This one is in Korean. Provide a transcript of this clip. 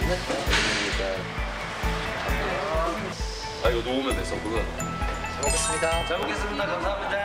네. 아 이거 놓으면 됐어 그거. 잘 먹겠습니다. 잘 먹겠습니다. 감사합니다.